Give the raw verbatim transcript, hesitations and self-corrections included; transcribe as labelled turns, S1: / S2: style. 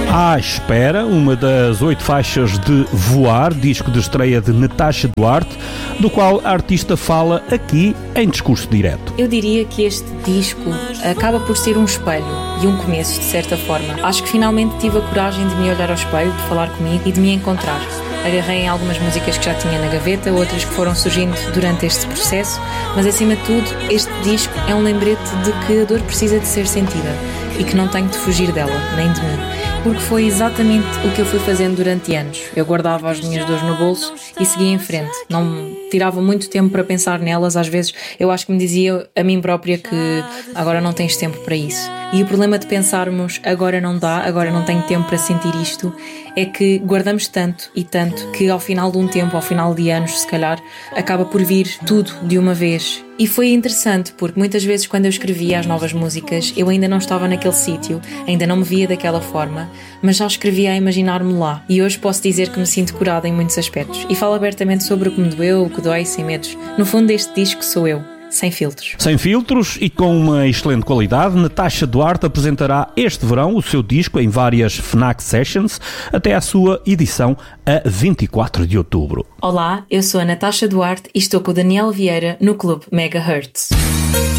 S1: À Espera, uma das oito faixas de Voar, disco de estreia de Natasha Duarte, do qual a artista fala aqui em discurso direto.
S2: Eu diria que este disco acaba por ser um espelho e um começo, de certa forma. Acho que finalmente tive a coragem de me olhar ao espelho, de falar comigo e de me encontrar. Agarrei em algumas músicas que já tinha na gaveta, outras que foram surgindo durante este processo, mas acima de tudo, este disco é um lembrete de que a dor precisa de ser sentida e que não tenho de fugir dela, nem de mim. Porque foi exatamente o que eu fui fazendo durante anos. Eu guardava as minhas dores no bolso e seguia em frente. Não me tirava muito tempo para pensar nelas. Às vezes eu acho que me dizia a mim própria que agora não tens tempo para isso. E o problema de pensarmos agora não dá, agora não tenho tempo para sentir isto, é que guardamos tanto e tanto que ao final de um tempo, ao final de anos se calhar, acaba por vir tudo de uma vez. E foi interessante porque muitas vezes quando eu escrevia as novas músicas eu ainda não estava naquele sítio, ainda não me via daquela forma, mas já escrevia a imaginar-me lá. E hoje posso dizer que me sinto curada em muitos aspectos e falo abertamente sobre o que me doeu, o que dói, sem medos. No fundo, este disco sou eu. Sem filtros.
S1: Sem filtros e com uma excelente qualidade, Natasha Duarte apresentará este verão o seu disco em várias FNAC Sessions até à sua edição a vinte e quatro de outubro.
S2: Olá, eu sou a Natasha Duarte e estou com o Daniel Vieira no Clube Megahertz.